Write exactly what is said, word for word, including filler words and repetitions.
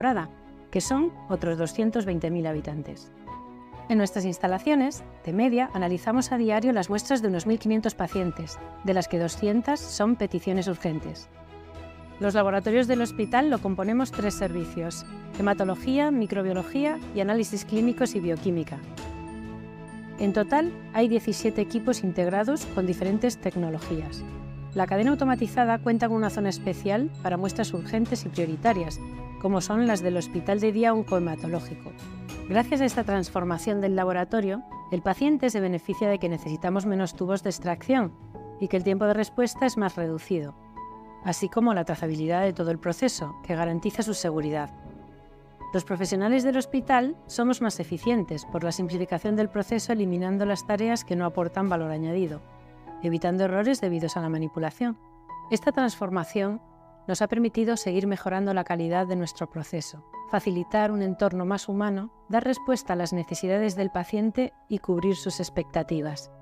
Prada, que son otros doscientos veinte mil habitantes. En nuestras instalaciones, de media, analizamos a diario las muestras de unos mil quinientos pacientes, de las que doscientas son peticiones urgentes. Los laboratorios del hospital lo componemos tres servicios: hematología, microbiología y análisis clínicos y bioquímica. En total, hay diecisiete equipos integrados con diferentes tecnologías. La cadena automatizada cuenta con una zona especial para muestras urgentes y prioritarias, como son las del Hospital de Día Oncohematológico. Gracias a esta transformación del laboratorio, el paciente se beneficia de que necesitamos menos tubos de extracción y que el tiempo de respuesta es más reducido, así como la trazabilidad de todo el proceso, que garantiza su seguridad. Los profesionales del hospital somos más eficientes por la simplificación del proceso, eliminando las tareas que no aportan valor añadido, evitando errores debidos a la manipulación. Esta transformación nos ha permitido seguir mejorando la calidad de nuestro proceso, facilitar un entorno más humano, dar respuesta a las necesidades del paciente y cubrir sus expectativas.